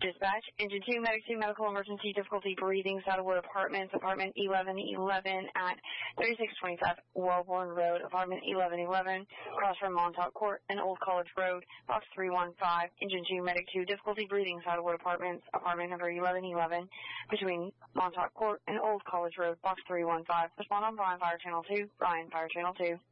Dispatch, Engine 2, Medic 2, medical emergency, difficulty breathing, Saddlewood Apartments, apartment 1111 at 3625 Wellborn Road, apartment 1111, across from Montauk Court and Old College Road, box 315, Engine 2, Medic 2, difficulty breathing, Saddlewood Apartments, apartment number 1111, between Montauk Court and Old College Road, box 315. Respond on Bryan Fire Channel 2, Bryan Fire Channel 2.